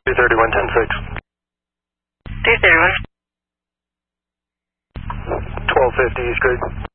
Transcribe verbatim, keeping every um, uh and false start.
two thirty-one, ten six. two thirty-one. twelve fifty East Grid.